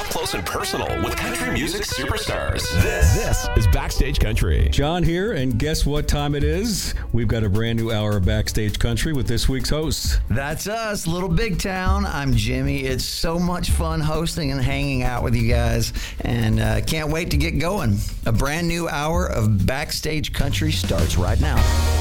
close and personal with country music superstars. This is Backstage Country. John here, and guess what time it is? We've got a brand new hour of Backstage Country with this week's host. That's us, Little Big Town. I'm Jimmy. It's so much fun hosting and hanging out with you guys, and can't wait to get going. A brand new hour of Backstage Country starts right now.